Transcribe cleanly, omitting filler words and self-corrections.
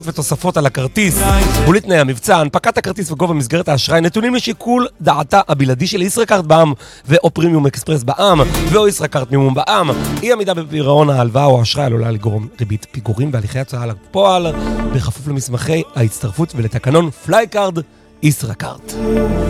ותוספות על הכרטיס. מולי תנאי המבצע, הנפקת הכרטיס וגובה מסגרת האשראי נתונים לשיקול דעתה הבלעדי של ישראכרט בע"מ ואו פרימיום אקספרס בע"מ ואו ישראכרט מימון בע"מ. אי עמידה בפירעון ההלוואה או האשראי עלולה לגרום ריבית פיגורים והליכי הצעה לפועל בכפוף למסמכי ההצטרפות ולתקנון פלייקארד ישראכרט.